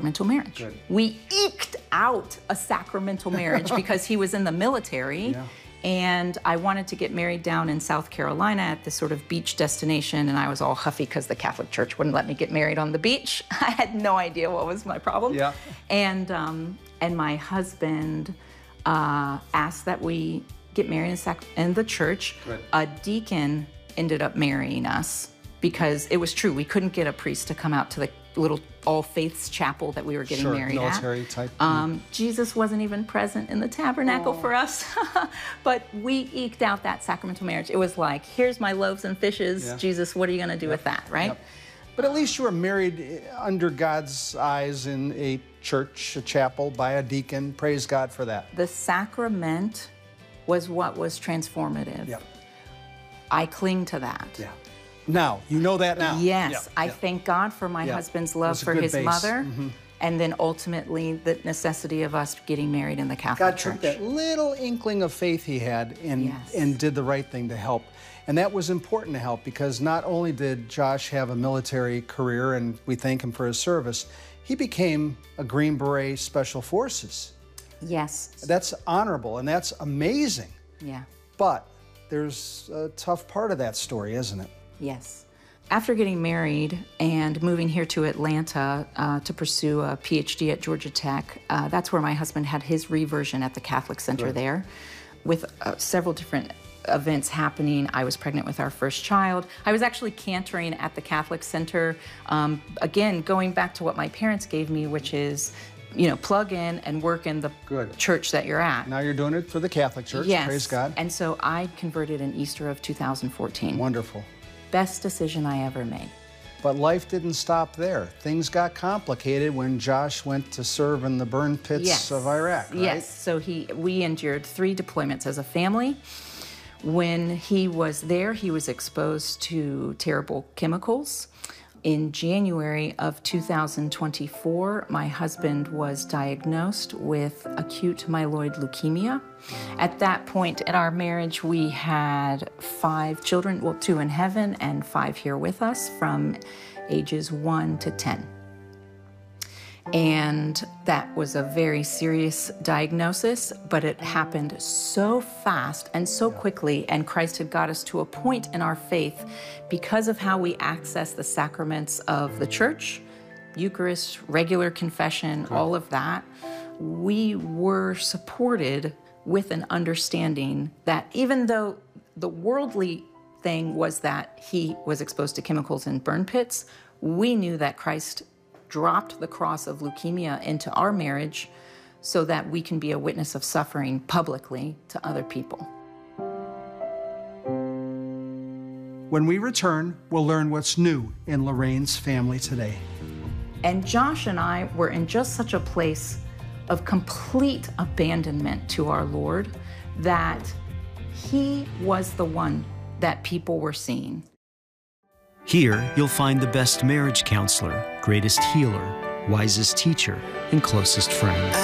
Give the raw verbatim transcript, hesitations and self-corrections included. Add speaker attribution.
Speaker 1: sacramental marriage.
Speaker 2: Good.
Speaker 1: We eked out a sacramental marriage because he was in the military.
Speaker 2: Yeah.
Speaker 1: And I wanted to get married down in South Carolina at this sort of beach destination, and I was all huffy because the Catholic Church wouldn't let me get married on the beach. I had no idea what was my problem.
Speaker 2: Yeah.
Speaker 1: And um, and my husband uh, asked that we get married in, sac- in the church.
Speaker 2: Good.
Speaker 1: A deacon ended up marrying us because it was true. We couldn't get a priest to come out to the little All Faiths chapel that we were getting
Speaker 2: Sure,
Speaker 1: married
Speaker 2: military
Speaker 1: at.
Speaker 2: type.
Speaker 1: Um, Jesus wasn't even present in the tabernacle
Speaker 2: Oh.
Speaker 1: for us, but we eked out that sacramental marriage. It was like, here's my loaves and fishes.
Speaker 2: Yeah.
Speaker 1: Jesus, what are you going to do
Speaker 2: Yep.
Speaker 1: with that, right?
Speaker 2: Yep. But at least you were married under God's eyes in a church, a chapel, by a deacon. Praise God for that.
Speaker 1: The sacrament was what was transformative.
Speaker 2: Yep.
Speaker 1: I cling to that.
Speaker 2: Yeah. Now, you know that now.
Speaker 1: Yes,
Speaker 2: Yeah,
Speaker 1: I
Speaker 2: yeah.
Speaker 1: thank God for my
Speaker 2: Yeah.
Speaker 1: husband's love
Speaker 2: That's a
Speaker 1: for
Speaker 2: good
Speaker 1: his
Speaker 2: base.
Speaker 1: mother,
Speaker 2: Mhm.
Speaker 1: and then ultimately the necessity of us getting married in the Catholic
Speaker 2: God
Speaker 1: Church.
Speaker 2: took that little inkling of faith he had and,
Speaker 1: Yes.
Speaker 2: and did the right thing to help. And that was important to help because not only did Josh have a military career, and we thank him for his service, he became a Green Beret Special Forces.
Speaker 1: Yes.
Speaker 2: That's honorable and that's amazing.
Speaker 1: Yeah.
Speaker 2: But there's a tough part of that story, isn't it?
Speaker 1: Yes. After getting married and moving here to Atlanta uh, to pursue a P H D at Georgia Tech, uh, that's where my husband had his reversion at the Catholic Center
Speaker 2: Good.
Speaker 1: there. With uh, several different events happening, I was pregnant with our first child. I was actually cantering at the Catholic Center. Um, again, going back to what my parents gave me, which is, you know, plug in and work in the
Speaker 2: Good.
Speaker 1: church that you're at.
Speaker 2: Now you're doing it for the Catholic Church.
Speaker 1: Yes.
Speaker 2: Praise God.
Speaker 1: And so I converted in Easter of two thousand fourteen.
Speaker 2: Wonderful.
Speaker 1: Best decision I ever made.
Speaker 2: But life didn't stop there. Things got complicated when Josh went to serve in the burn pits
Speaker 1: Yes.
Speaker 2: of Iraq, right?
Speaker 1: Yes. So he, we endured three deployments as a family. When he was there, he was exposed to terrible chemicals. In January of two thousand twenty-four, my husband was diagnosed with acute myeloid leukemia. At that point in our marriage, we had five children, well, two in heaven and five here with us from ages one to ten. And that was a very serious diagnosis, but it happened so fast and so quickly, and Christ had got us to a point in our faith because of how we access the sacraments of the church, Eucharist, regular confession,
Speaker 2: Good.
Speaker 1: all of that. We were supported with an understanding that even though the worldly thing was that he was exposed to chemicals in burn pits, we knew that Christ dropped the cross of leukemia into our marriage so that we can be a witness of suffering publicly to other people.
Speaker 2: When we return, we'll learn what's new in Lorraine's family today.
Speaker 1: And Josh and I were in just such a place of complete abandonment to our Lord that he was the one that people were seeing.
Speaker 3: Here, you'll find the best marriage counselor, greatest healer, wisest teacher, and closest friend.